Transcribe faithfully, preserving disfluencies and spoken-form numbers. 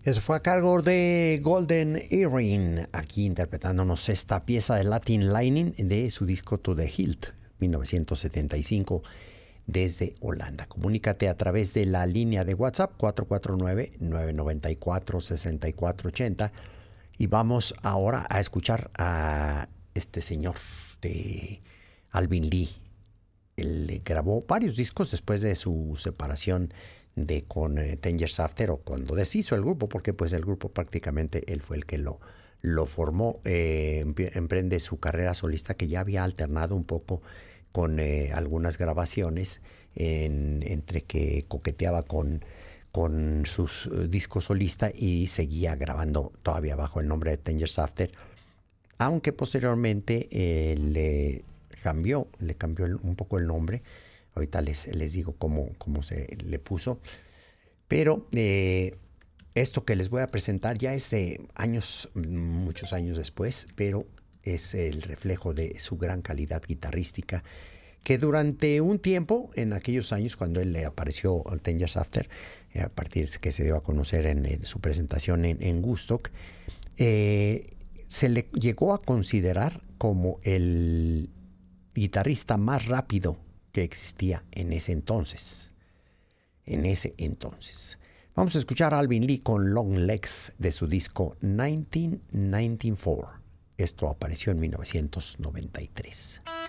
Eso fue a cargo de Golden Earring, aquí interpretándonos esta pieza de Latin Lightning de su disco To The Hilt, mil novecientos setenta y cinco, desde Holanda. Comunícate a través de la línea de WhatsApp cuatro cuatro nueve, nueve nueve cuatro, seis cuatro ocho cero y vamos ahora a escuchar a este señor de Alvin Lee. Él grabó varios discos después de su separación de con eh, Ten Years After, o cuando deshizo el grupo, porque pues el grupo prácticamente él fue el que lo, lo formó. Eh, emprende su carrera solista, que ya había alternado un poco con eh, algunas grabaciones en, entre que coqueteaba con, con sus uh, discos solista y seguía grabando todavía bajo el nombre de Ten Years After, aunque posteriormente eh, le cambió, le cambió el, un poco el nombre. Ahorita les, les digo cómo, cómo se le puso. Pero eh, esto que les voy a presentar ya es de años, muchos años después, pero es el reflejo de su gran calidad guitarrística, que durante un tiempo, en aquellos años, cuando él le apareció al Ten Years After, eh, a partir de que se dio a conocer en, en su presentación en, en Woodstock, eh, se le llegó a considerar como el guitarrista más rápido que existía en ese entonces. En ese entonces. Vamos a escuchar a Alvin Lee con Long Legs de su disco mil novecientos noventa y cuatro. Esto apareció en mil novecientos noventa y tres.